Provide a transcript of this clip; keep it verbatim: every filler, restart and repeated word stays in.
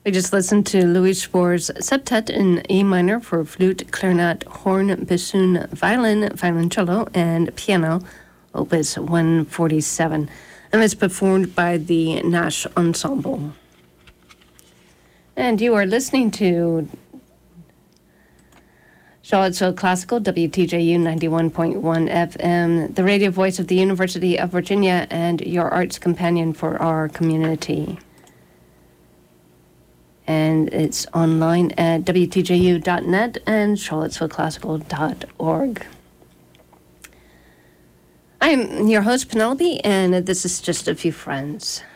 We just listened to Louis Spohr's Septet in A minor for flute, clarinet, horn, bassoon, violin, violoncello, and piano, Opus one forty-seven. And it's performed by the Nash Ensemble. And you are listening to Charlottesville Classical, W T J U ninety-one point one F M, the radio voice of the University of Virginia and your arts companion for our community. And it's online at W T J U dot net and Charlottesville Classical dot org. I'm your host, Penelope, and this is Just a Few Friends.